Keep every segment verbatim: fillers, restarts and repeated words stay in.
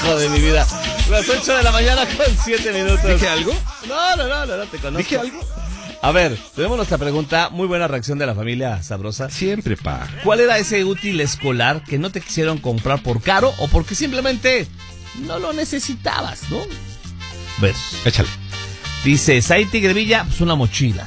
Hijo de mi vida. Las ocho de la mañana con siete minutos. ¿Dije algo? No, no, no, no, no te conozco. ¿Dije algo? A ver, tenemos nuestra pregunta. Muy buena reacción de la familia sabrosa. Siempre, pa. ¿Cuál era ese útil escolar que no te quisieron comprar por caro o porque simplemente no lo necesitabas, ¿no? Ver. Échale. Dice Sai Tigrevilla, pues una mochila.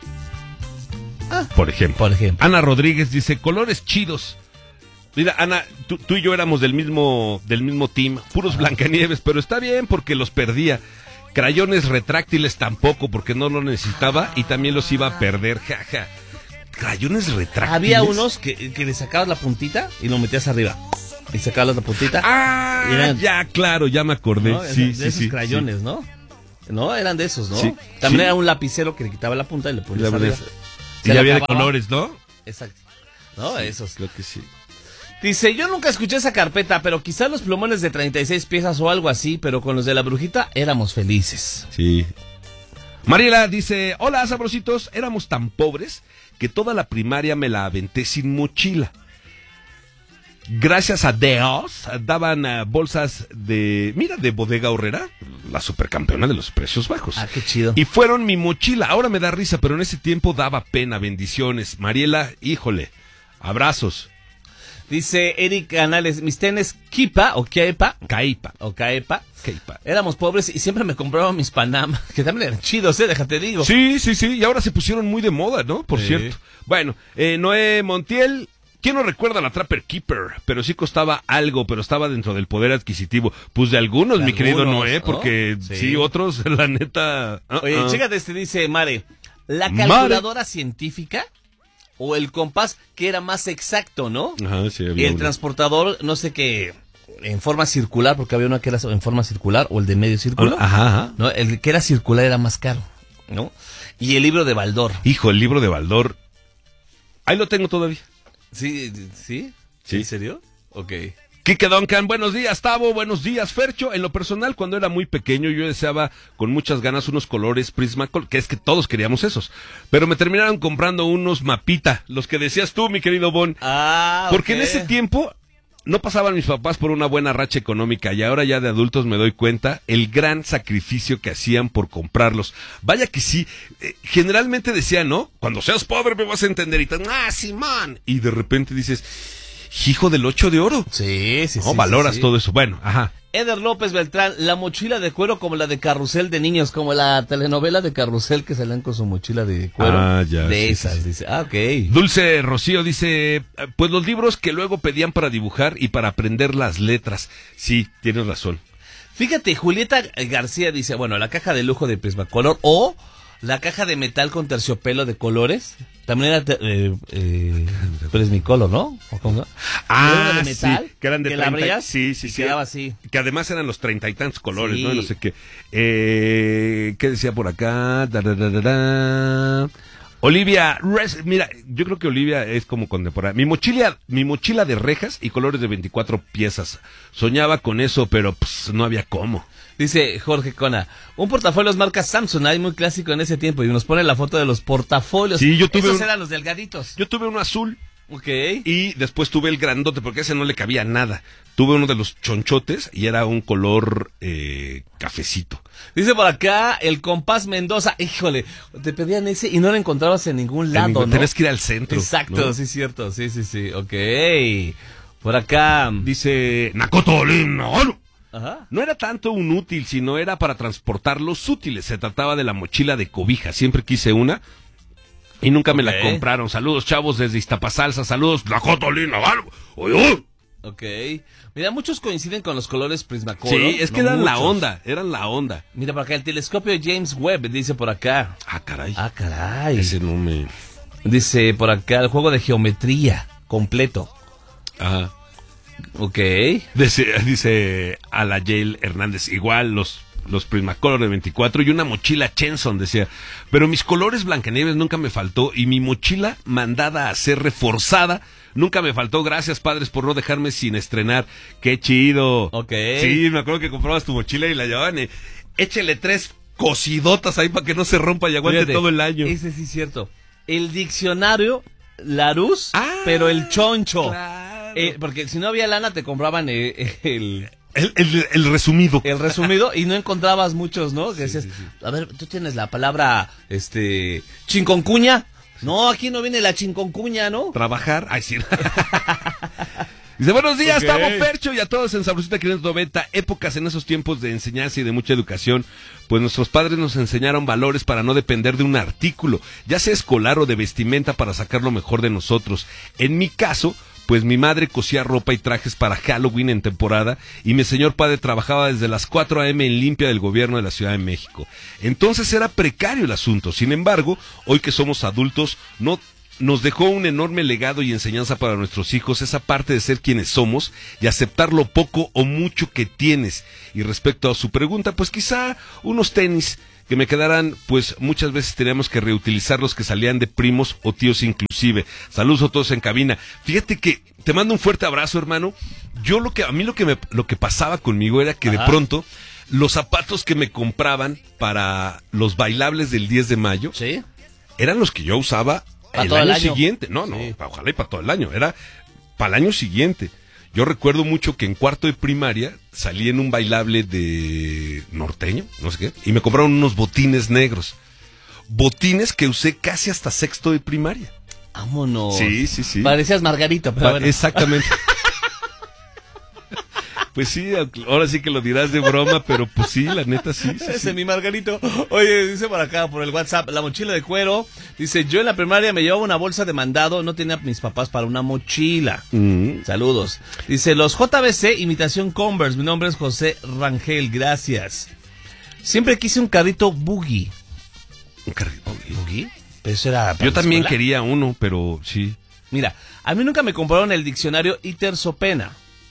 Ah, por ejemplo. Por ejemplo. Ana Rodríguez dice, colores chidos. Mira, Ana, tú, tú y yo éramos del mismo, del mismo team, puros ah. Blancanieves, pero está bien porque los perdía. Crayones retráctiles tampoco, porque no lo necesitaba y también los iba a perder, jaja. Crayones retráctiles. Había unos que, que le sacabas la puntita y lo metías arriba. Y sacabas la puntita. Ah, eran, ya, claro, ya me acordé. ¿no? Sí, de sí, esos sí, crayones, sí. ¿no? No, eran de esos, ¿no? Sí, también sí. era un lapicero que le quitaba la punta y le ponías la arriba. Y ya había de colores, ¿no? Exacto. No, sí, esos. Creo que sí. Dice, yo nunca escuché esa carpeta, pero quizás los plumones de treinta y seis piezas o algo así, pero con los de la brujita éramos felices. Sí. Mariela dice, hola sabrositos, éramos tan pobres que toda la primaria me la aventé sin mochila. Gracias a Dios daban uh, bolsas de, mira, de Bodega Aurrera, la supercampeona de los precios bajos. Ah, qué chido. Y fueron mi mochila, ahora me da risa, pero en ese tiempo daba pena, bendiciones. Mariela, híjole, abrazos. Dice Eric Canales, mis tenis Kipa o Kepa. Caipa. O Caepa. Caipa. Éramos pobres y siempre me compraban mis Panam, que también eran chidos, eh, déjate digo. Sí, sí, sí, y ahora se pusieron muy de moda, ¿no? Por sí. cierto. Bueno, eh, Noé Montiel, ¿quién no recuerda la Trapper Keeper? Pero sí costaba algo, pero estaba dentro del poder adquisitivo. Pues de algunos, de mi algunos, querido Noé, porque ¿no? sí. sí, otros, la neta... Uh, Oye, uh. chécate, este dice Mare, la calculadora Mare. científica... O el compás, que era más exacto, ¿no? Ajá, sí, había el uno. Transportador, no sé qué, en forma circular, porque había uno que era en forma circular, o el de medio círculo. Ajá, ajá. ¿No? El que era circular era más caro, ¿no? Y el libro de Baldor. Hijo, el libro de Baldor. Ahí lo tengo todavía. ¿Sí? ¿Sí? ¿Sí? ¿En serio? Ok. Kike Duncan, buenos días, Tavo, buenos días, Fercho. En lo personal, cuando era muy pequeño, yo deseaba con muchas ganas unos colores Prismacolor, que es que todos queríamos esos. Pero me terminaron comprando unos Mapita, los que decías tú, mi querido Bon. Ah, Porque okay. en ese tiempo no pasaban mis papás por una buena racha económica y ahora ya de adultos me doy cuenta el gran sacrificio que hacían por comprarlos. Vaya que sí, eh, generalmente decían, ¿no? Cuando seas pobre me vas a entender y tan, ah, Simón. Y de repente dices... Hijo del ocho de oro. Sí, sí, no, sí. valoras sí, sí. todo eso. Bueno, ajá. Eder López Beltrán, la mochila de cuero como la de Carrusel de niños, como la telenovela de Carrusel que salían con su mochila de cuero. Ah, ya. De sí, esas, sí, sí. dice. Ah, ok. Dulce Rocío dice, pues los libros que luego pedían para dibujar y para aprender las letras. Sí, tienes razón. Fíjate, Julieta García dice, bueno, la caja de lujo de Prismacolor o la caja de metal con terciopelo de colores. También era eh, eh, Prismacolor, ¿no? ¿O cómo? Ah, de metal, sí, que eran de que treinta, la abrías sí, sí, y sí, quedaba así. Que además eran los treinta y tantos colores, sí. ¿no? No sé qué. Eh, ¿Qué decía por acá? Da, da, da, da, da. Olivia, res, mira, yo creo que Olivia es como contemporánea. Mi mochila, mi mochila de rejas y colores de veinticuatro piezas. Soñaba con eso, pero pues, no había cómo. Dice Jorge Cona, un portafolios marca Samsonite muy clásico en ese tiempo y nos pone la foto de los portafolios. Sí, yo tuve Esos un... eran los delgaditos. Yo tuve uno azul. Ok. Y después tuve el grandote, porque ese no le cabía nada. Tuve uno de los chonchotes y era un color eh, cafecito. Dice por acá el compás Mendoza. Híjole, te pedían ese y no lo encontrabas en ningún lado, ningún, ¿no? Tenías que ir al centro. Exacto, ¿no? sí, cierto. Sí, sí, sí. Ok. Por acá. Dice Nakoto Lino. Ajá. No era tanto un útil, sino era para transportar los útiles. Se trataba de la mochila de cobija. Siempre quise una y nunca me okay. la compraron. Saludos, chavos, desde Iztapasalsa. Saludos, la Cotolina. Ok. Mira, muchos coinciden con los colores Prismacolor. Sí, es que no eran muchos. la onda, eran la onda. Mira por acá, el telescopio James Webb, dice por acá. Ah, caray. Ah, caray. Ese no me... Dice por acá, el juego de geometría completo. Ajá. Ok. Dice, dice Alayel Hernández, igual los, los Prismacolor de veinticuatro y una mochila Chenson, decía. Pero mis colores Blancanieves nunca me faltó y mi mochila mandada a ser reforzada nunca me faltó. Gracias, padres, por no dejarme sin estrenar. ¡Qué chido! Ok. Sí, me acuerdo que comprabas tu mochila y la llevaban. Eh. Échele tres cosidotas ahí para que no se rompa y aguante. Fíjate, todo el año. Ese sí es cierto. El diccionario Larousse, ah, pero el choncho. Claro. Eh, porque si no había lana te compraban eh, el, El, el, el resumido. El resumido, y no encontrabas muchos, ¿no? Que decías, sí, sí. a ver, tú tienes la palabra, este, chinconcuña. No, aquí no viene la chinconcuña, ¿no? Trabajar. Ay, sí. Dice, buenos días, Ok. Tavo Fercho y a todos en Sabrosita quinientos noventa, épocas en esos tiempos de enseñanza y de mucha educación, pues nuestros padres nos enseñaron valores para no depender de un artículo, ya sea escolar o de vestimenta, para sacar lo mejor de nosotros. En mi caso, pues mi madre cosía ropa y trajes para Halloween en temporada y mi señor padre trabajaba desde las cuatro a eme en limpia del gobierno de la Ciudad de México. Entonces era precario el asunto. Sin embargo, hoy que somos adultos, no nos dejó un enorme legado y enseñanza para nuestros hijos, esa parte de ser quienes somos y aceptar lo poco o mucho que tienes. Y respecto a su pregunta, pues quizá unos tenis que me quedaran, pues muchas veces teníamos que reutilizar los que salían de primos o tíos inclusive. Saludos a todos en cabina. Fíjate que te mando un fuerte abrazo, hermano. Yo lo que, a mí lo que me, lo que pasaba conmigo era que Ajá. de pronto los zapatos que me compraban para los bailables del diez de mayo, ¿sí?, eran los que yo usaba el año, el año siguiente. No, no, sí. Ojalá y para todo el año. Era para el año siguiente. Yo recuerdo mucho que en cuarto de primaria salí en un bailable de norteño, no sé qué, y me compraron unos botines negros. Botines que usé casi hasta sexto de primaria. Vámonos. Sí, sí, sí. Parecías Margarito, pero pa bueno. Exactamente. Pues sí, ahora sí que lo dirás de broma, pero pues sí, la neta sí. sí Ese sí. mi Margarito. Oye, dice por acá, por el WhatsApp, la mochila de cuero. Dice, yo en la primaria me llevaba una bolsa de mandado, no tenía mis papás para una mochila. Mm. Saludos. Dice, los J B C, imitación Converse. Mi nombre es José Rangel, gracias. Siempre quise un carrito buggy. ¿Un carrito buggy? ¿Buggy? Pero eso era para yo también escuela. Quería uno, pero sí. Mira, a mí nunca me compraron el diccionario Iter Sopena.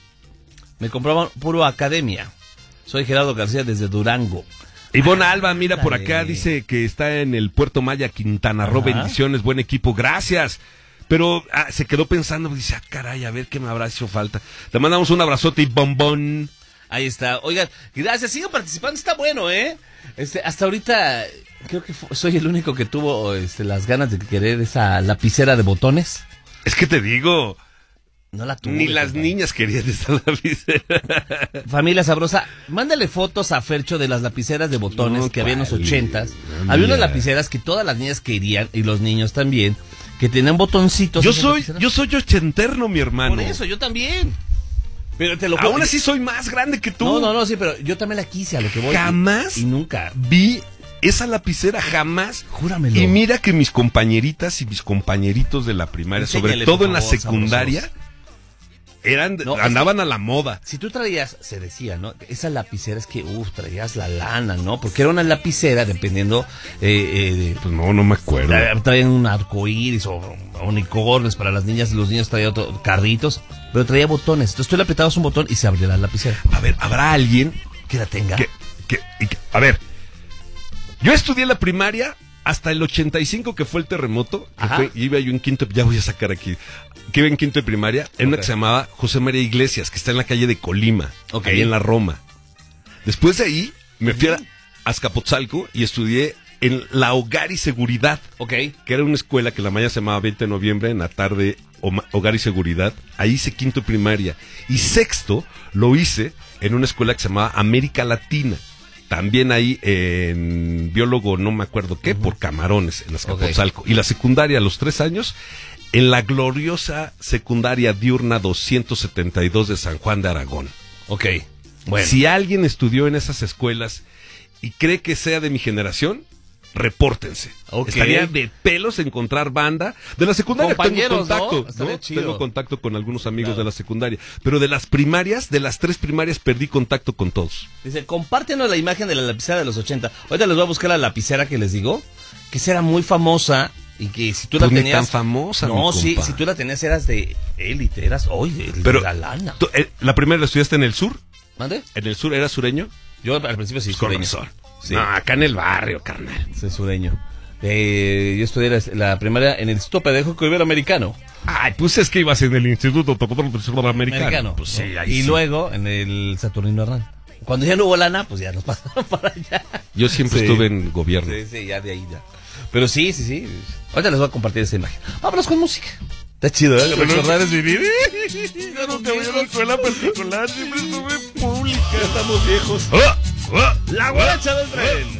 Me compraban puro Academia. Soy Gerardo García desde Durango. Ivonne ah, Alba, mira por acá, dice que está en el Puerto Maya, Quintana Roo. Bendiciones, buen equipo, gracias. Pero ah, se quedó pensando, dice, ah, caray, a ver qué me habrá hecho falta. Te mandamos un abrazote y bombón. Ahí está. Oigan, gracias, sigan participando, está bueno, ¿eh? Este, hasta ahorita creo que soy el único que tuvo este, las ganas de querer esa lapicera de botones. Es que te digo... No la tuve, Ni las compadre. Niñas querían esta lapicera. Familia sabrosa, mándale fotos a Fercho de las lapiceras de botones no, que había en los ochentas. No, había unas lapiceras que todas las niñas querían, y los niños también, que tenían botoncitos. Yo soy, yo soy ochenterno, mi hermano. Por eso, yo también. Pero te lo Aún así soy más grande que tú. No, no, no, sí, pero yo también la quise, a lo que voy. Jamás y, y nunca vi esa lapicera, jamás. Júramelo. Y mira que mis compañeritas y mis compañeritos de la primaria, Enséñale, sobre todo favor, en la secundaria, sabrosos. Eran, no, andaban es que, a la moda. Si tú traías, se decía, ¿no? Esa lapicera es que, uff, traías la lana, ¿no? Porque era una lapicera, dependiendo, eh, eh, de, pues no, no me acuerdo. Traían un arcoíris o, o unicornios para las niñas, los niños traían otros carritos, pero traía botones. Entonces tú le apretabas un botón y se abría la lapicera. A ver, ¿habrá alguien que la tenga? Que, que, que, a ver, yo estudié la primaria hasta el ochenta y cinco, que fue el terremoto, que fue, iba yo en quinto, ya voy a sacar aquí, que iba en quinto de primaria, en okay. una que se llamaba José María Iglesias, que está en la calle de Colima, okay. ahí en la Roma. Después de ahí, me fui a Azcapotzalco y estudié en la Hogar y Seguridad, okay. que era una escuela que la mañana se llamaba veinte de noviembre, en la tarde Hogar y Seguridad. Ahí hice quinto de primaria. Y sexto lo hice en una escuela que se llamaba América Latina. También ahí en biólogo, no me acuerdo qué, uh-huh. por Camarones, en Azcapotzalco. Okay. Y la secundaria a los tres años, en la gloriosa secundaria diurna doscientos setenta y dos de San Juan de Aragón. Ok, bueno. Si alguien estudió en esas escuelas y cree que sea de mi generación, repórtense. Okay. Estaría de pelos encontrar banda. De la secundaria tengo contacto, ¿no? ¿no? Tengo contacto con algunos amigos claro. de la secundaria. Pero de las primarias, de las tres primarias, perdí contacto con todos. Dice, compártenos la imagen de la lapicera de los ochenta. Ahorita les voy a buscar la lapicera que les digo, que será muy famosa. Y que si tú pues la tenías... Ni tan famosa, no, mi sí, compa. si tú la tenías eras de élite, eras hoy de, Pero, de la lana. ¿tú, eh, ¿La primera la estudiaste en el sur? ¿Mande? ¿En el sur era sureño? Yo al principio sí, pues sureño. Sí. No, acá en el barrio, carnal. Sí, sureño. Eh, yo estudié la, la primaria en el Instituto Pedagógico Iberoamericano. Ay, pues es que ibas en el Instituto Iberoamericano. Americano. Pues sí, ahí y sí. luego en el Saturnino Hernán. Cuando ya no hubo lana, pues ya nos pasaron para allá. Yo siempre sí. estuve en gobierno. Sí, sí, ya de ahí ya. Pero sí, sí, sí. Ahorita les voy a compartir esa imagen. Vámonos con música. Está chido, ¿eh? Recordar es vivir. Ya no te voy a la escuela particular, siempre estuve pública. Ya estamos viejos. ¡Oh! ¡Oh! La guaracha del tren.